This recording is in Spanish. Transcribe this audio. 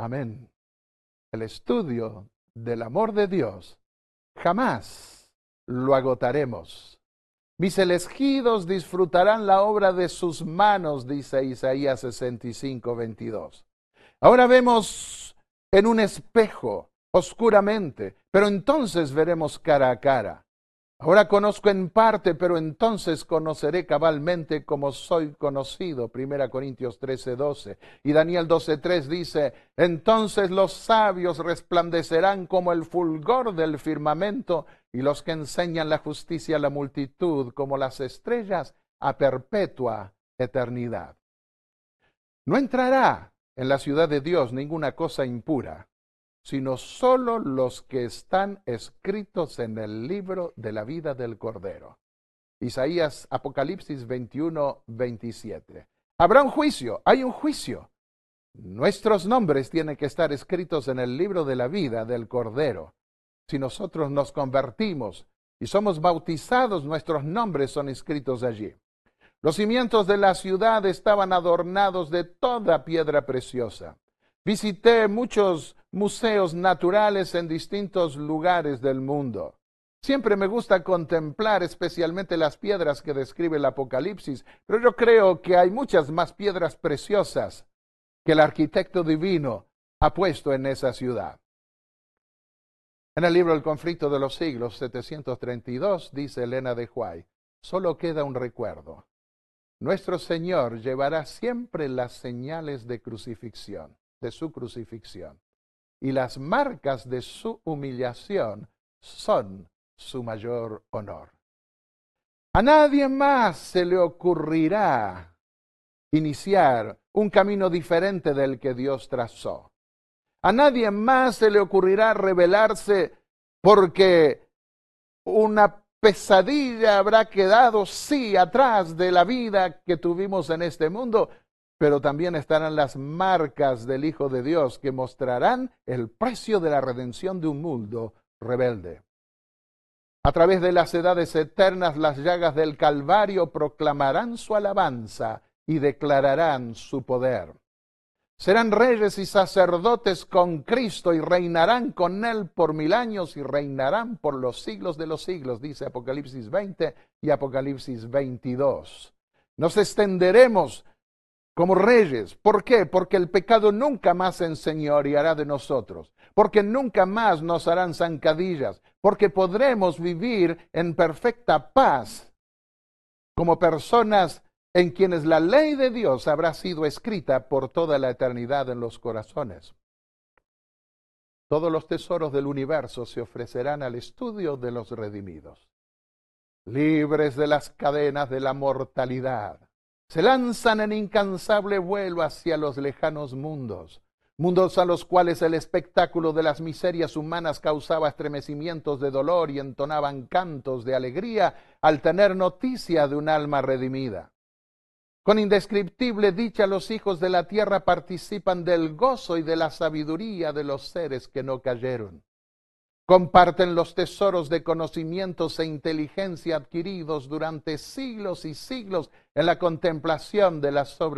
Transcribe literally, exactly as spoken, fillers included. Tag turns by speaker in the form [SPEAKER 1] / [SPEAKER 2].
[SPEAKER 1] Amén. El estudio del amor de Dios jamás lo agotaremos. Mis elegidos disfrutarán la obra de sus manos, dice Isaías sesenta y cinco, veintidós. Ahora vemos en un espejo, oscuramente, pero entonces veremos cara a cara. Ahora conozco en parte, pero entonces conoceré cabalmente como soy conocido. Primera Corintios trece, doce. Y Daniel doce, tres dice, entonces los sabios resplandecerán como el fulgor del firmamento, y los que enseñan la justicia a la multitud como las estrellas a perpetua eternidad. No entrará en la ciudad de Dios ninguna cosa impura, sino solo los que están escritos en el libro de la vida del Cordero. Isaías, Apocalipsis veintiuno, veintisiete. Habrá un juicio, hay un juicio. Nuestros nombres tienen que estar escritos en el libro de la vida del Cordero. Si nosotros nos convertimos y somos bautizados, nuestros nombres son escritos allí. Los cimientos de la ciudad estaban adornados de toda piedra preciosa. Visité muchos museos naturales en distintos lugares del mundo. Siempre me gusta contemplar especialmente las piedras que describe el Apocalipsis, pero yo creo que hay muchas más piedras preciosas que el arquitecto divino ha puesto en esa ciudad. En el libro El conflicto de los siglos, setecientos treinta y dos, dice Elena de White, solo queda un recuerdo. Nuestro Señor llevará siempre las señales de crucifixión, de su crucifixión, y las marcas de su humillación son su mayor honor. A nadie más se le ocurrirá iniciar un camino diferente del que Dios trazó. A nadie más se le ocurrirá rebelarse porque una pesadilla habrá quedado, sí, atrás de la vida que tuvimos en este mundo, pero también estarán las marcas del Hijo de Dios que mostrarán el precio de la redención de un mundo rebelde. A través de las edades eternas, las llagas del Calvario proclamarán su alabanza y declararán su poder. Serán reyes y sacerdotes con Cristo y reinarán con Él por mil años y reinarán por los siglos de los siglos, dice Apocalipsis veinte y Apocalipsis veintidós. Nos extenderemos como reyes. ¿Por qué? Porque el pecado nunca más se enseñoreará de nosotros, porque nunca más nos harán zancadillas, porque podremos vivir en perfecta paz como personas en quienes la ley de Dios habrá sido escrita por toda la eternidad en los corazones. Todos los tesoros del universo se ofrecerán al estudio de los redimidos. Libres de las cadenas de la mortalidad, se lanzan en incansable vuelo hacia los lejanos mundos, mundos a los cuales el espectáculo de las miserias humanas causaba estremecimientos de dolor y entonaban cantos de alegría al tener noticia de un alma redimida. Con indescriptible dicha los hijos de la tierra participan del gozo y de la sabiduría de los seres que no cayeron. Comparten los tesoros de conocimientos e inteligencia adquiridos durante siglos y siglos en la contemplación de las obras